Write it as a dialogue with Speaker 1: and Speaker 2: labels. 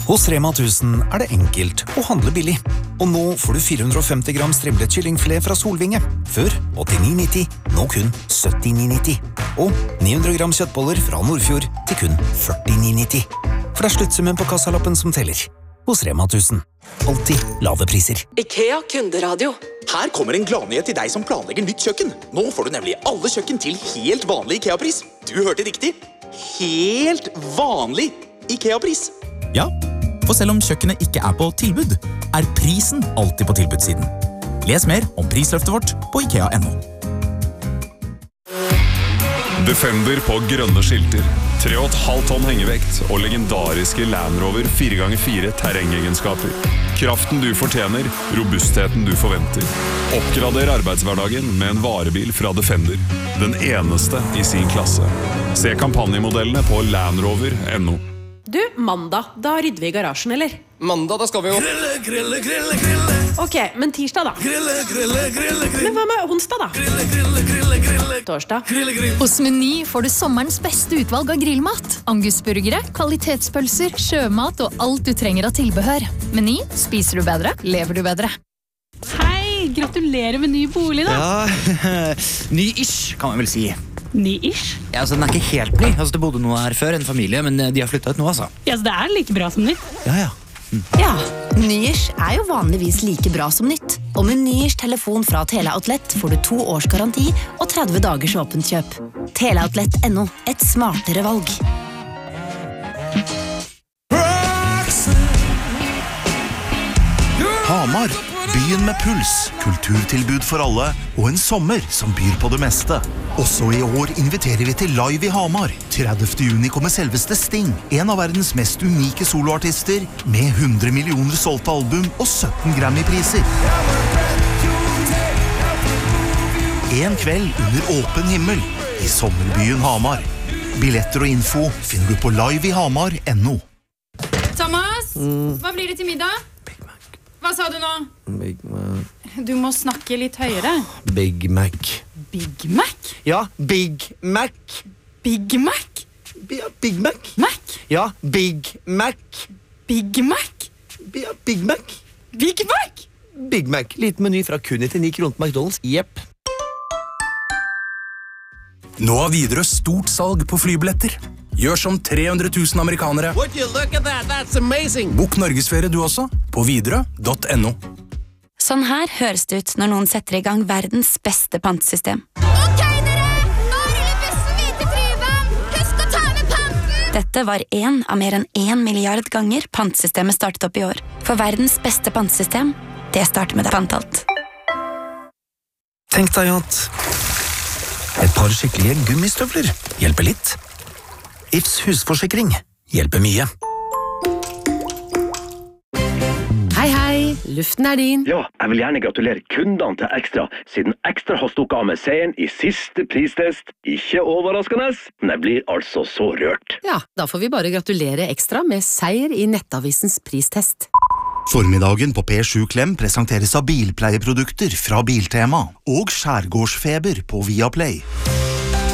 Speaker 1: Hos Rema 1000 det enkelt å handle billig. Og nå får du 450 gram strimlet kyllingfilet fra Solvinge. Før 89,90, nå kun 79,90. Og 900 gram kjøttboller fra Nordfjord til kun 49,90. For det sluttsummen på kassalappen som teller. Hos Rema 1000. Alltid lave priser.
Speaker 2: IKEA kunderadio.
Speaker 3: Her kommer en gladnyhet til deg som planlegger nytt kjøkken. Nå får du nemlig alle kjøkken til helt vanlig IKEA-pris. Du hørte riktig. Helt vanlig IKEA-pris.
Speaker 4: Ja, for selv om kjøkkenet ikke på tilbud, prisen alltid på tilbudssiden. Les mer om prisløftet vårt på IKEA.no.
Speaker 5: Defender på grønne skilter, 3,5 tonn hengevekt og legendariske Land Rover 4x4 terrengegenskaper. Kraften du fortjener, robustheten du forventer. Oppgrader arbeidshverdagen med en varebil fra Defender. Den eneste i sin klasse. Se kampanjemodellene på landrover.no.
Speaker 6: Du, mandag, da rydder vi i garasjen, eller?
Speaker 7: Mandag, da skal vi jo
Speaker 6: Grille. Ok, men tirsdag da? Grille. Men hva med onsdag da? Torsdag?
Speaker 8: Hos Meny får du sommerens beste utvalg av grillmat. Angusburgere, kvalitetspølser, sjømat og alt du trenger av tilbehør. Meny, spiser du bedre, lever du bedre.
Speaker 9: Hei, gratulerer med ny bolig da.
Speaker 10: Ja, ny-ish kan man vel si.
Speaker 9: Ny-ish?
Speaker 10: Ja, altså den ikke helt ny. Altså det bodde noe her før, en familie, men de har flyttet ut nå, altså.
Speaker 9: Ja, så det like bra som nytt.
Speaker 10: Ja.
Speaker 11: Ja, ny-ish jo vanligvis like bra som nytt. Og med ny-ish telefon fra Teleoutlet får du 2 års garanti og 30 dagers åpent kjøp. Teleoutlet.no, et smartere valg.
Speaker 12: Hamar, byen med puls, kulturtilbud for alle og en sommer som byr på det meste. Også i år inviterer vi til Live i Hamar. 30. juni kommer selveste Sting, en av verdens mest unike soloartister, med 100 millioner solgte album og 17 Grammy-priser. En kveld under åpen himmel i sommerbyen Hamar. Billetter og info finner du på liveihamar.no.
Speaker 9: Thomas, hva blir det til middag? Hva sa du nå?
Speaker 7: Big Mac.
Speaker 9: Du må snakke litt høyere.
Speaker 7: Big Mac.
Speaker 9: Big Mac?
Speaker 7: Ja, Big Mac.
Speaker 9: Big Mac?
Speaker 7: Ja, Big Mac.
Speaker 9: Mac?
Speaker 7: Ja, Big Mac.
Speaker 9: Big Mac?
Speaker 7: Ja, Big Mac.
Speaker 9: Big Mac?
Speaker 7: Big Mac. Liten meny fra kun 99 kroner på McDonald's. Jepp.
Speaker 4: Nå har Widerøe stort salg på flybilletter. Gjør som 300 000 amerikanere.
Speaker 7: Would you look at that? That's amazing.
Speaker 4: Bok Norgesferie du også, på widerøe.no.
Speaker 13: Sånn her høres det ut når noen setter i gang verdens beste pantesystem.
Speaker 14: Ok dere, nå ruller bussen videre til Tryvann. Husk å ta med panten.
Speaker 13: Dette var en av mer enn 1 milliard ganger pantesystemet startet opp i år. For verdens beste pantesystem, det starter med det pantalt.
Speaker 1: Tenk deg at et par skikkelige gummistøvler hjelper litt. Ifs husforsikring hjelper mye.
Speaker 15: Hei, luften din.
Speaker 16: Ja, jeg vil gjerne gratulere kundene til Ekstra, siden Ekstra har stukket av med seieren i siste pristest. Ikke overraskende, men jeg blir altså så rørt.
Speaker 15: Ja, da får vi bare gratulere Ekstra med seier i Nettavisens pristest.
Speaker 12: Formiddagen på P7 Klem presenteres av bilpleieprodukter fra Biltema og Skjærgårdsfeber på Viaplay.